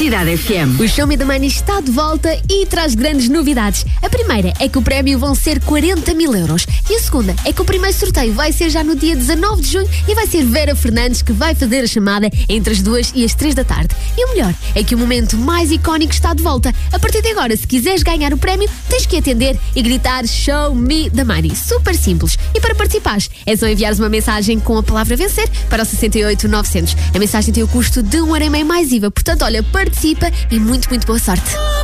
Cidade FM. O Show Me the Money está de volta e traz grandes novidades. A primeira é que o prémio vão ser 40 mil euros. E a segunda é que o primeiro sorteio vai ser já no dia 19 de junho e vai ser Vera Fernandes que vai fazer a chamada entre as 2 e as 3 da tarde. E o melhor é que o momento mais icónico está de volta. A partir de agora, se quiseres ganhar o prémio, tens que atender e gritar Show Me the Money. Super simples. E para participares, é só enviares uma mensagem com a palavra vencer para o 68900. A mensagem tem o custo de €1,5 mais IVA. Portanto, olha, participa e muito boa sorte.